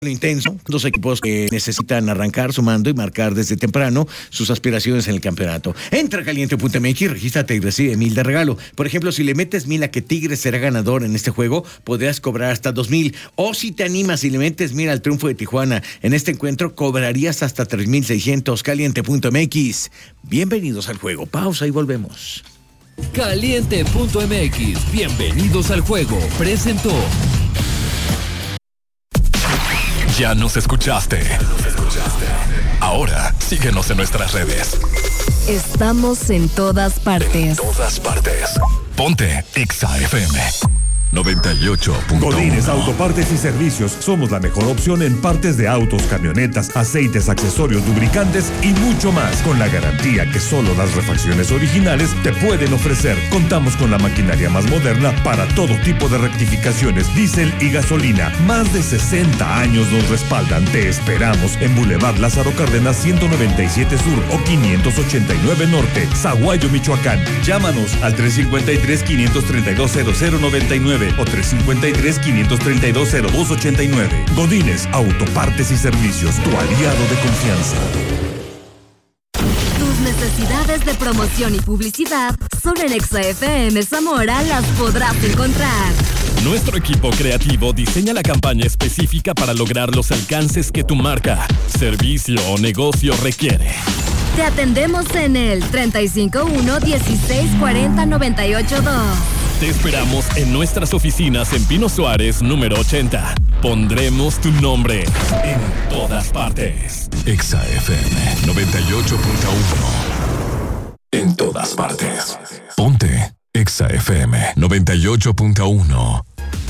Intenso, dos equipos que necesitan arrancar sumando y marcar desde temprano sus aspiraciones en el campeonato. Entra a caliente.mx, regístrate y recibe 1,000 de regalo. Por ejemplo, si le metes 1,000 a que Tigres será ganador en este juego, podrás cobrar hasta 2,000. O si te animas y le metes 1,000 al triunfo de Tijuana en este encuentro, cobrarías hasta 3,600. Caliente.mx. Bienvenidos al juego. Pausa y volvemos. Caliente.mx. Bienvenidos al juego. Presentó. Ya nos escuchaste. Ahora síguenos en nuestras redes. Estamos en todas partes. Ponte Exa FM 98.1. Godínez Autopartes y Servicios. Somos la mejor opción en partes de autos, camionetas, aceites, accesorios, lubricantes y mucho más. Con la garantía que solo las refacciones originales te pueden ofrecer. Contamos con la maquinaria más moderna para todo tipo de rectificaciones, diésel y gasolina. Más de 60 años nos respaldan. Te esperamos en Boulevard Lázaro Cárdenas 197 Sur o 589 Norte, Zaguayo, Michoacán. Llámanos al 353-532-0099 o 353-532-0289. Godínez Autopartes y Servicios, tu aliado de confianza. Tus necesidades de promoción y publicidad solo en Exa FM Zamora las podrás encontrar. Nuestro equipo creativo diseña la campaña específica para lograr los alcances que tu marca, servicio o negocio requiere. Te atendemos en el 351-1640-982. Te esperamos en nuestras oficinas en Pino Suárez, número 80. Pondremos tu nombre en todas partes. Exa FM 98.1. En todas partes. Ponte Exa FM 98.1.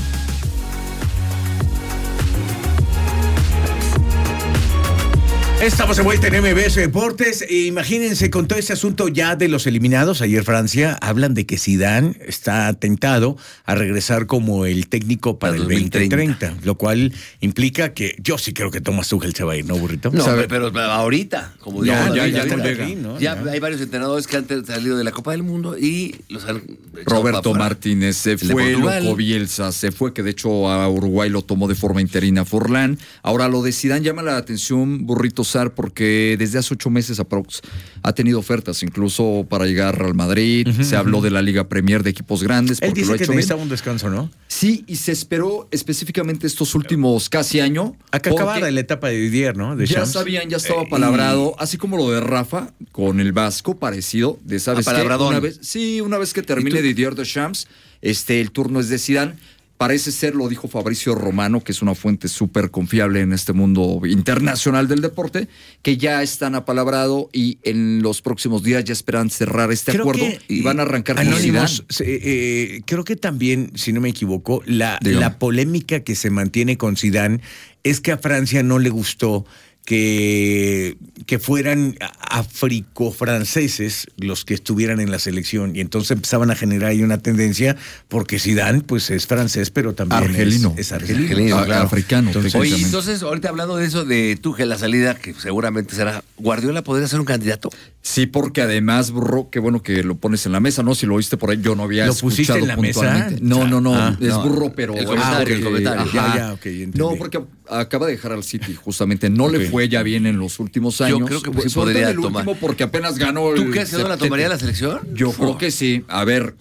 Estamos de vuelta en MBS Deportes. Imagínense con todo ese asunto ya de los eliminados. Ayer Francia hablan de que Zidane está tentado a regresar como el técnico para el 2030, lo cual implica que yo sí creo que Thomas Tuchel se va a ir, ¿no, Burrito? No, pero ahorita, como ya hay varios entrenadores que han salido de la Copa del Mundo y los han Roberto Martínez se fue, Loco Bielsa se fue, que de hecho a Uruguay lo tomó de forma interina Forlán. Ahora lo de Zidane llama la atención, Burrito, porque desde hace 8 meses aprox ha tenido ofertas, incluso para llegar al Madrid. Se habló de la Liga Premier de equipos grandes. Él dice que necesitaba un descanso, ¿no? Sí, y se esperó específicamente estos últimos casi año a que acabara la etapa de Didier, ¿no? De ya Champs. sabían, ya estaba palabrado, así como lo de Rafa con el Vasco, parecido, de ¿sabes qué? Una vez que termine Didier Deschamps, el turno es de Zidane. Parece ser, lo dijo Fabricio Romano, que es una fuente súper confiable en este mundo internacional del deporte, que ya están apalabrado y en los próximos días ya esperan cerrar este acuerdo y van a arrancar con Zidane. Creo que también, si no me equivoco, la polémica que se mantiene con Zidane es que a Francia no le gustó que fueran africofranceses los que estuvieran en la selección, y entonces empezaban a generar ahí una tendencia, porque Zidane pues es francés, pero también es argelino, claro. Africano. Oye, entonces ahorita hablando de eso de Tuchel, la salida que seguramente será, ¿Guardiola podría ser un candidato? Sí, porque además, Burro, qué bueno que lo pones en la mesa, ¿no? Si lo oíste por ahí, yo no había ¿Lo escuchado pusiste en la puntualmente. mesa? No, es Burro, pero el comentario. No, porque acaba de dejar al City, justamente. No le fue ya bien en los últimos años. Yo creo que sí podría el tomar. Último porque apenas ganó. ¿Tú crees que no la tomaría la selección? Yo creo que sí. A ver,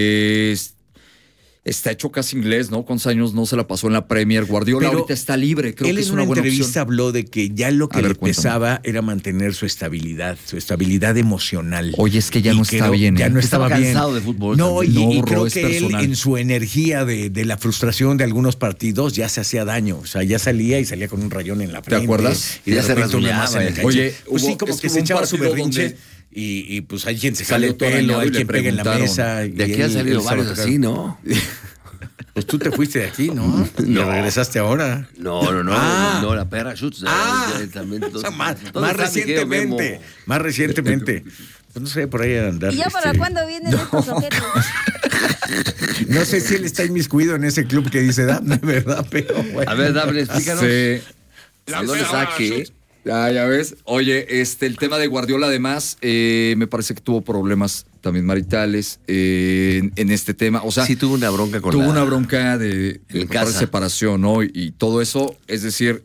está hecho casi inglés, ¿no? ¿Cuántos años no se la pasó en la Premier? Guardiola ahorita está libre, creo que es una buena opción. Él en una entrevista habló de que ya lo que le pesaba era mantener su estabilidad emocional. Oye, es que ya no está bien. Ya no estaba bien. Cansado de fútbol. No, y creo que él, en su energía de la frustración de algunos partidos, ya se hacía daño. O sea, ya salía con un rayón en la frente. ¿Te acuerdas? Y ya se rasguñaba. Oye, pues sí, como que se echaba su berrinche. Y pues hay quien se sale el pelo, hay quien pega en la mesa. De aquí han salido varios así, ¿no? Pues tú te fuiste de aquí, ¿no? Y regresaste ahora. No, la perra Schutz. Más recientemente. Pues no sé, por ahí andar. ¿Y ya para cuándo vienen estos objetos? No sé si él está inmiscuido en ese club que dice Dafne, ¿verdad? Pero bueno. A ver, Dafne, explícanos. Sí. ¿No le saque? Ya ves. Oye, el tema de Guardiola, además, me parece que tuvo problemas también maritales en este tema. O sea, sí tuvo una bronca con una bronca de casa. separación, ¿no? Y todo eso, es decir,